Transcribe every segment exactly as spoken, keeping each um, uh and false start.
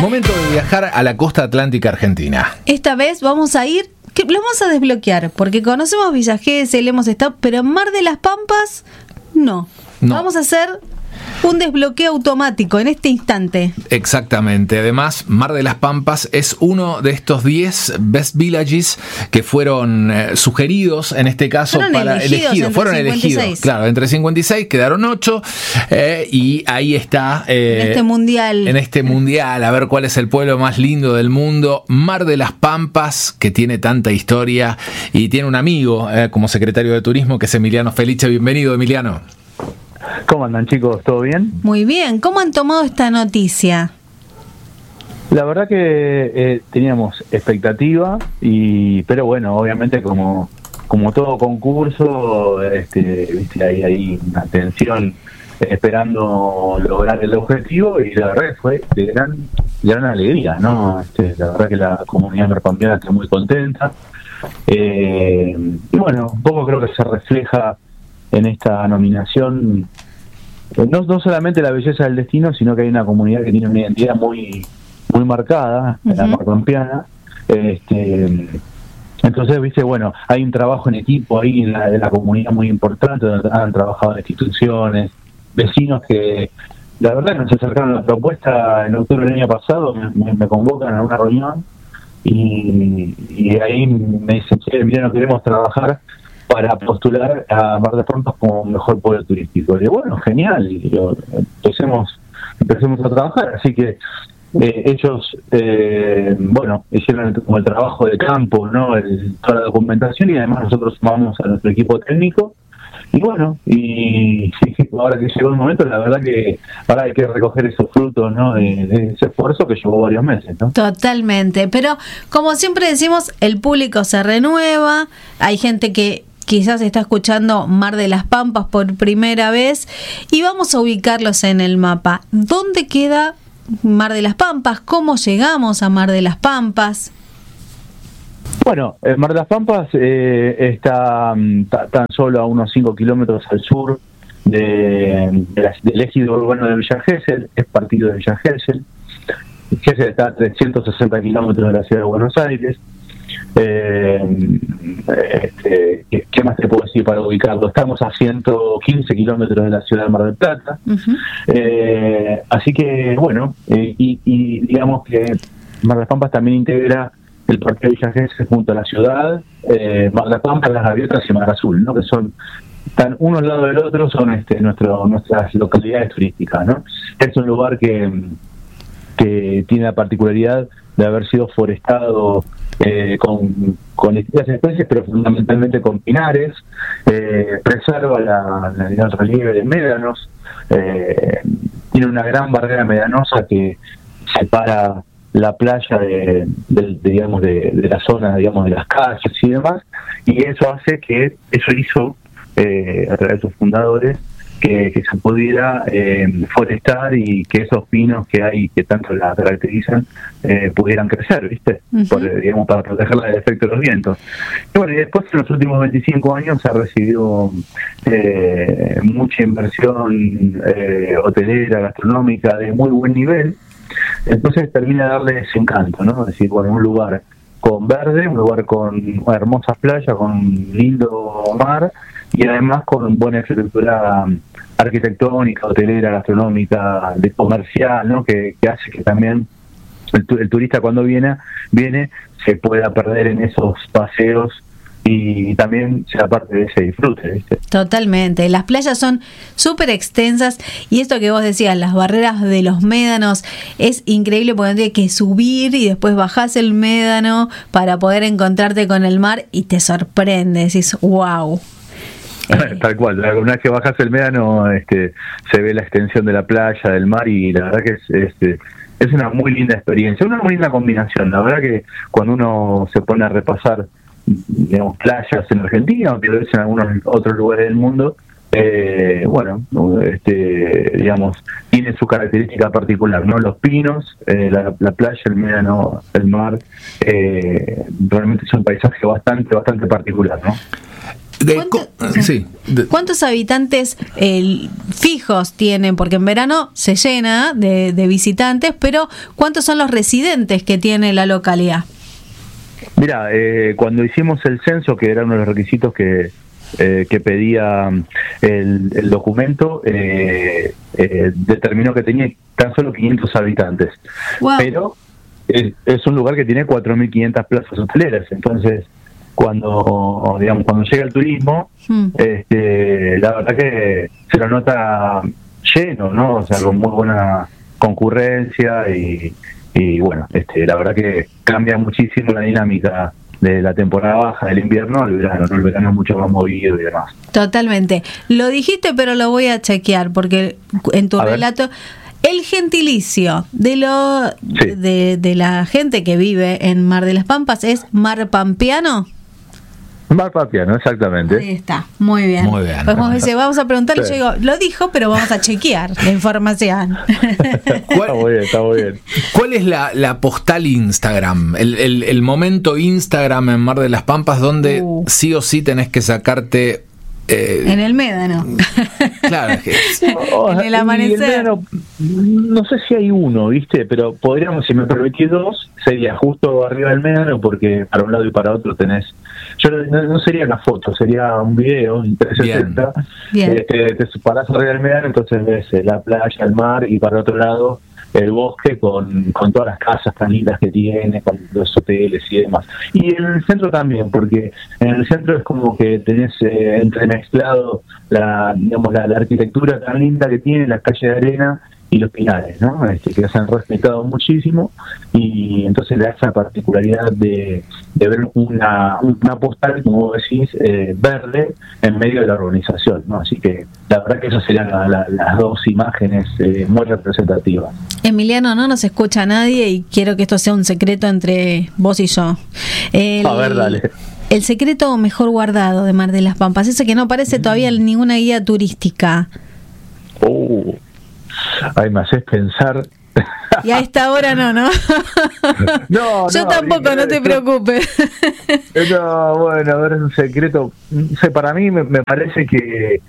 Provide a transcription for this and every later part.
Momento de viajar a la costa atlántica argentina. Esta vez vamos a ir, que lo vamos a desbloquear, porque conocemos Villa Gesell, hemos estado, pero en Mar de las Pampas, no. no. Vamos a hacer un desbloqueo automático en este instante. Exactamente. Además, Mar de las Pampas es uno de estos diez Best Villages que fueron eh, sugeridos, en este caso, fueron para elegidos. elegidos. Fueron cincuenta y seis. elegidos. Claro, entre cincuenta y seis quedaron ocho eh, y ahí está. Eh, en este mundial. En este mundial, a ver cuál es el pueblo más lindo del mundo. Mar de las Pampas, que tiene tanta historia y tiene un amigo eh, como secretario de Turismo, que es Emiliano Felice. Bienvenido, Emiliano. ¿Cómo andan, chicos? ¿Todo bien? Muy bien. ¿Cómo han tomado esta noticia? La verdad que eh, teníamos expectativa, y pero bueno, obviamente como como todo concurso, este, viste, hay, hay una tensión esperando lograr el objetivo, y la verdad que fue de gran gran alegría, ¿no? Este, la verdad que la comunidad merpampeana está muy contenta. Eh, y bueno, un poco creo que se refleja en esta nominación no, no solamente la belleza del destino, sino que hay una comunidad que tiene una identidad muy muy marcada, uh-huh. la merpampeana. Este, entonces, viste, bueno, hay un trabajo en equipo ahí en la, en la comunidad muy importante, donde han trabajado instituciones, vecinos que la verdad nos acercaron a la propuesta en octubre del año pasado, me, me convocan a una reunión y, y ahí me dicen, che, mira, no queremos trabajar para postular a Mar de las Pampas como mejor pueblo turístico. Y digo, bueno, genial, y digo, empecemos, empecemos a trabajar. Así que eh, ellos, eh, bueno, hicieron el, como el trabajo de campo, ¿no? El, toda la documentación, y además nosotros sumamos a nuestro equipo técnico. Y bueno, y sí, ahora que llegó el momento, la verdad que ahora hay que recoger esos frutos, ¿no? De, de ese esfuerzo que llevó varios meses, ¿no? Totalmente, pero como siempre decimos, el público se renueva, hay gente que quizás está escuchando Mar de las Pampas por primera vez, y vamos a ubicarlos en el mapa. ¿Dónde queda Mar de las Pampas? ¿Cómo llegamos a Mar de las Pampas? Bueno, el Mar de las Pampas eh, está t- tan solo a unos cinco kilómetros al sur de, de la, del ejido urbano de Villa Gesell, es partido de Villa Gesell. Gesell está a trescientos sesenta kilómetros de la ciudad de Buenos Aires. Eh, este, ¿qué, ¿Qué más te puedo decir para ubicarlo? Estamos a ciento quince kilómetros de la ciudad de Mar del Plata. Uh-huh. Eh, así que, bueno, eh, y, y digamos que Mar de las Pampas también integra el Parque de Villa Gesell junto a la ciudad, eh, Mar de las Pampas, Las Gaviotas y Mar Azul, ¿no? Que son, están uno al lado del otro, son este nuestro nuestras localidades turísticas, ¿no? Es un lugar que, que tiene la particularidad de haber sido forestado eh, con, con distintas especies, pero fundamentalmente con pinares, eh, preserva la, la, el relieve de médanos, eh, tiene una gran barrera medanosa que separa la playa de, de, de digamos de, de la zona, digamos, de las calles y demás, y eso hace que eso hizo eh, a través de sus fundadores que, que se pudiera eh, forestar, y que esos pinos que hay que tanto la caracterizan eh, pudieran crecer, ¿viste? Uh-huh. Por, digamos, para protegerla del efecto de los vientos. Y bueno, y después en los últimos veinticinco años se ha recibido eh, mucha inversión eh, hotelera, gastronómica de muy buen nivel. Entonces termina de darle ese encanto, ¿no? Es decir, bueno, un lugar con verde, un lugar con una hermosa playa, con un lindo mar, y además con buena infraestructura arquitectónica, hotelera, gastronómica, de comercial, ¿no? Que, que hace que también el, el turista cuando viene, viene se pueda perder en esos paseos y también sea parte de ese disfrute, ¿viste? Totalmente, las playas son súper extensas, y esto que vos decías, las barreras de los médanos, es increíble porque tienes que subir y después bajás el médano para poder encontrarte con el mar, y te sorprende, decís, wow. Tal cual, una vez que bajas el médano este, se ve la extensión de la playa, del mar, y la verdad que es, es, es una muy linda experiencia, una muy linda combinación. La verdad que cuando uno se pone a repasar, digamos, playas en Argentina o tal vez en algunos otros lugares del mundo, eh, bueno, este, digamos, tiene su característica particular, ¿no? Los pinos, eh, la, la playa, el médano, el mar, eh, realmente es un paisaje bastante, bastante particular, ¿no? De, ¿Cuánto, sí, de, ¿Cuántos habitantes eh, fijos tienen? Porque en verano se llena de, de visitantes, pero ¿cuántos son los residentes que tiene la localidad? Mira, eh, cuando hicimos el censo, que era uno de los requisitos que, eh, que pedía el, el documento, eh, eh, determinó que tenía tan solo quinientos habitantes. Wow. Pero es, es un lugar que tiene cuatro mil quinientas plazas hoteleras, entonces cuando digamos cuando llega el turismo, hmm. este, la verdad que se lo nota lleno, ¿no? O sea, con muy buena concurrencia y, y bueno, este, la verdad que cambia muchísimo la dinámica de la temporada baja del invierno al verano, ¿no? El verano es mucho más movido y demás. Totalmente. Lo dijiste, pero lo voy a chequear porque en tu a relato ver. El gentilicio de lo sí. de, de la gente que vive en Mar de las Pampas es marpampiano. Mar Pampiano, exactamente. Ahí está, muy bien. Muy bien. Pues vamos, dice, vamos a preguntarle, sí. Yo digo, lo dijo, pero vamos a chequear la información. Está muy bien, está muy bien. ¿Cuál es la, la postal Instagram? El, el, el momento Instagram en Mar de las Pampas donde uh. sí o sí tenés que sacarte... Eh, en el Médano. Claro, es que en el amanecer. El Médano, no sé si hay uno, ¿viste? Pero podríamos, si me permitís dos, sería justo arriba del Médano, porque para un lado y para otro tenés. Yo no, no sería una foto, sería un video, un trescientos sesenta. Bien. Bien. Eh, te, te parás arriba del Médano, entonces ves eh, la playa, el mar, y para otro lado el bosque con, con todas las casas tan lindas que tiene, con los hoteles y demás. Y en el centro también, porque en el centro es como que tenés eh, entremezclado la, digamos, la, la arquitectura tan linda que tiene, las calles de arena y los pinares, ¿no? Este, que se han respetado muchísimo, y entonces le da esa particularidad de, de ver una, una postal, como vos decís, eh, verde en medio de la urbanización, ¿no? Así que la verdad que esas serían la, la, las dos imágenes eh, muy representativas. Emiliano, no nos escucha nadie y quiero que esto sea un secreto entre vos y yo. El, A ver, dale. El secreto mejor guardado de Mar de las Pampas, ese que no aparece mm. todavía en ninguna guía turística. Oh. Ay, me haces pensar. Y a esta hora no, ¿no? No, yo no, tampoco, no, no te preocupes. No, bueno, a ver, es un secreto. No sé, para mí me, me parece que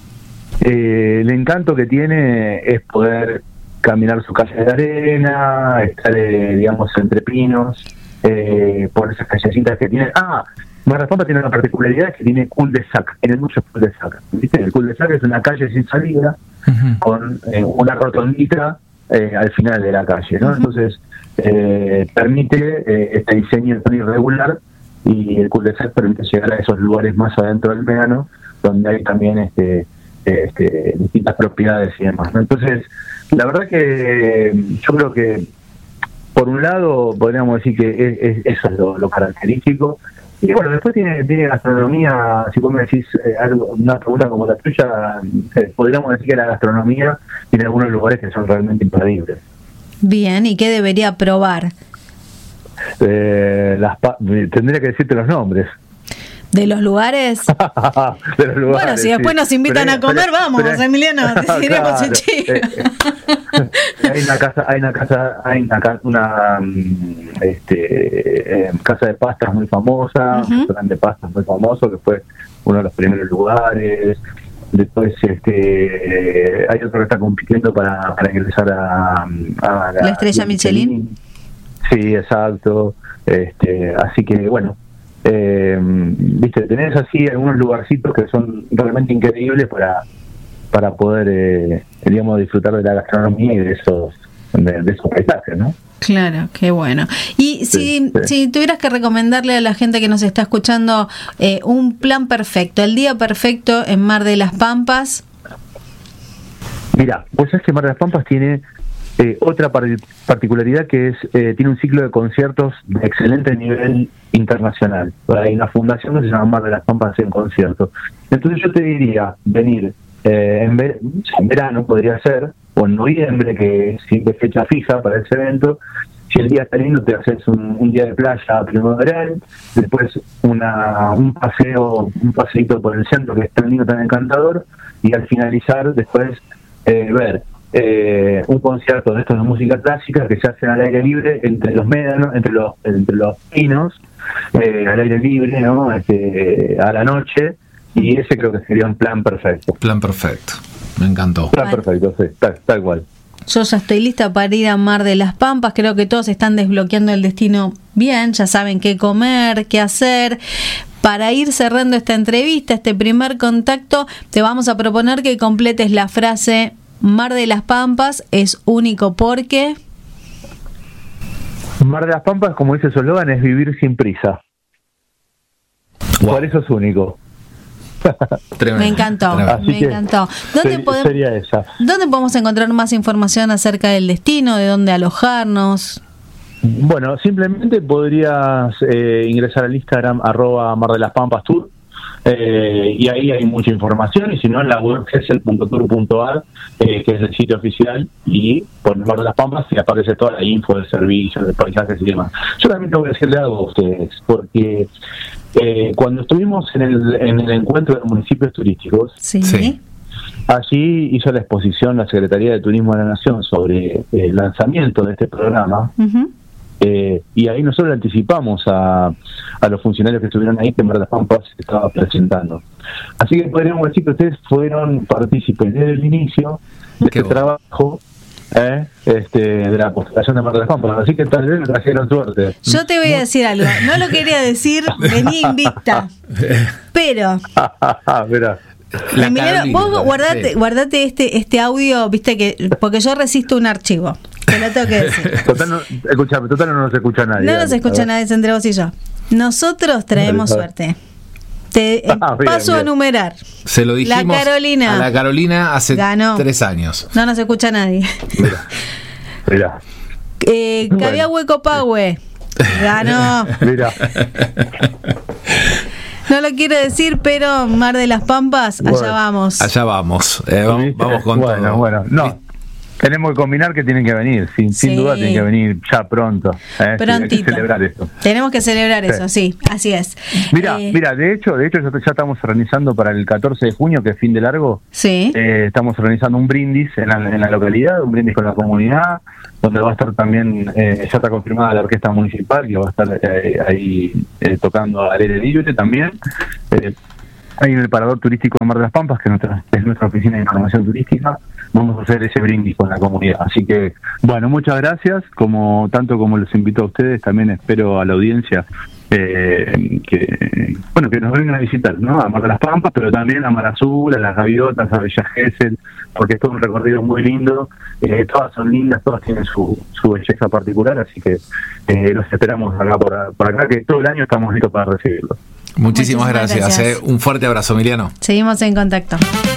eh, el encanto que tiene es poder caminar su calle de arena, estar, eh, digamos, entre pinos, eh, por esas callecitas que tiene. Ah, Mar de las Pampas tiene una particularidad que tiene cul-de-sac, tiene muchos cul-de-sac. ¿Viste? El cul-de-sac es una calle sin salida, uh-huh. con eh, una rotondita eh, al final de la calle, ¿no? Uh-huh. Entonces, eh, permite eh, este diseño tan irregular, y el cul-de-sac permite llegar a esos lugares más adentro del Médano, donde hay también este, este distintas propiedades y demás, ¿no? Entonces, la verdad que yo creo que, por un lado, podríamos decir que es, es, eso es lo, lo característico. Y bueno, después tiene, tiene gastronomía. Si vos me decís eh, algo, una pregunta como la tuya, eh, podríamos decir que la gastronomía tiene algunos lugares que son realmente imperdibles. Bien, ¿y qué debería probar? Eh, las pa- tendría que decirte los nombres. ¿De los lugares? De los lugares, bueno, si después sí. nos invitan pero, a comer, pero, vamos, pero, Emiliano, diremos claro, chichi. Eh, hay una casa, hay una casa, hay una, una este, eh, casa de pastas muy famosa, uh-huh. un restaurante de pastas muy famoso, que fue uno de los primeros lugares. Después este, eh, hay otro que está compitiendo para, para ingresar a, a la, la estrella Michelin. Michelin. Sí, exacto. Este, así que bueno. Eh, viste, tenés así algunos lugarcitos que son realmente increíbles para para poder eh, digamos disfrutar de la gastronomía y de esos de, de esos paisajes, ¿no? Claro, qué bueno. Y si, sí, sí. si tuvieras que recomendarle a la gente que nos está escuchando eh, un plan perfecto, el día perfecto en Mar de las Pampas. Mira, pues es que Mar de las Pampas tiene Eh, otra par- particularidad que es, eh, tiene un ciclo de conciertos de excelente nivel internacional. Hay una fundación que se llama Mar de las Pampas en concierto. Entonces yo te diría, venir eh, en, ver- en verano podría ser, o en noviembre, que es siempre fecha fija para ese evento. Si el día está lindo, te haces un, un día de playa primaveral, después una, un paseo, un paseito por el centro que es tan lindo, tan encantador, y al finalizar, después eh, ver Eh, un concierto de estos de música clásica que se hacen al aire libre entre los médanos, entre los entre los pinos, eh, al aire libre, ¿no? Este, a la noche, y ese creo que sería un plan perfecto. Plan perfecto, me encantó. Plan Vale. perfecto, sí, tal, tal cual. Yo ya estoy lista para ir a Mar de las Pampas. Creo que todos están desbloqueando el destino bien. Ya saben qué comer, qué hacer. Para ir cerrando esta entrevista, este primer contacto, te vamos a proponer que completes la frase: Mar de las Pampas es único porque... Mar de las Pampas, como dice su eslogan, es vivir sin prisa. Wow. Por eso es único. Tremendo, Me encantó, tremendo. Así me que encantó. ¿Dónde ser- podemos, sería esa. ¿Dónde podemos encontrar más información acerca del destino, de dónde alojarnos? Bueno, simplemente podrías eh, ingresar al Instagram arroba Mar de las Pampas Tour, eh, y ahí hay mucha información, y si no en la web gesell punto tour punto a r, eh, que es el sitio oficial, y por Mar de las Pampas y aparece toda la info del servicio, de paisajes y demás. Yo también tengo que decirle algo a ustedes, porque eh, cuando estuvimos en el, en el encuentro de municipios turísticos, Sí. Sí. allí hizo la exposición la Secretaría de Turismo de la Nación sobre el lanzamiento de este programa. Ujú. Eh, y ahí nosotros le anticipamos a, a los funcionarios que estuvieron ahí que Mar de las Pampas se estaba presentando. Así que podríamos decir que ustedes fueron partícipes desde el inicio de Qué este bueno. trabajo, eh, este, de la postulación de Mar de las Pampas. Así que tal vez me trajeron suerte. Yo te voy a decir algo. No lo quería decir, venía invicta. Pero... Verá. La Emiliano, Carolina, vos guardate, sí. guardate este, este audio, viste que, porque yo resisto un archivo, te lo tengo que decir. Total, no, escuchame, total no nos escucha nadie. No nos A escucha ver. nadie entre vos y yo. Nosotros traemos Dale, a ver. suerte. Te eh, Ah, bien, paso a bien. enumerar. Se lo dijimos La Carolina a la Carolina hace ganó. tres años. No nos escucha nadie. Mirá, mirá, Eh, Bueno. Cabía Hueco Pahue ganó. mirá. No lo quiero decir, pero Mar de las Pampas, allá Bueno, vamos. Allá vamos, eh, vamos, ¿Viste? vamos con bueno, todo. Bueno, no. Tenemos que combinar que tienen que venir, sin, Sí. sin duda tienen que venir ya pronto. ¿eh? Sí, hay que Prontito. celebrar esto. Tenemos que celebrar Sí. eso, sí, así es. Mira, Eh, mira, de hecho, de hecho ya, ya estamos organizando para el catorce de junio, que es fin de largo, Sí. eh, estamos organizando un brindis en la, en la localidad, un brindis con la comunidad, donde va a estar también, eh, ya está confirmada la orquesta municipal, que va a estar eh, ahí eh, tocando al aire libre también. Eh, Hay en el Parador Turístico de Mar de las Pampas, que es nuestra, es nuestra oficina de información turística, vamos a hacer ese brindis con la comunidad. Así que, bueno, muchas gracias, como tanto como los invito a ustedes, también espero a la audiencia eh, que, bueno, que nos vengan a visitar, ¿no? A Mar de las Pampas, pero también a Mar Azul, a Las Gaviotas, a Villa Gesell, porque es todo un recorrido muy lindo, eh, todas son lindas, todas tienen su, su belleza particular, así que eh, los esperamos acá por, por acá, que todo el año estamos listos para recibirlos. Muchísimas, Muchísimas gracias. gracias. eh. Un fuerte abrazo, Emiliano. Seguimos en contacto.